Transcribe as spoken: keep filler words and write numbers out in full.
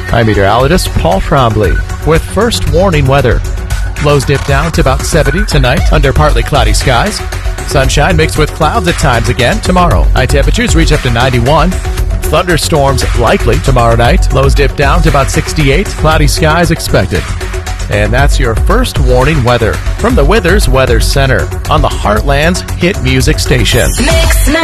I'm meteorologist Paul Trombley with first warning weather. Lows dip down to about seventy tonight under partly cloudy skies. Sunshine mixed with clouds at times again tomorrow. High temperatures reach up to ninety-one. Thunderstorms likely tomorrow night. Lows dip down to about sixty-eight. Cloudy skies expected. And that's your first warning weather from the Withers Weather Center on the Heartland's hit music station. Mix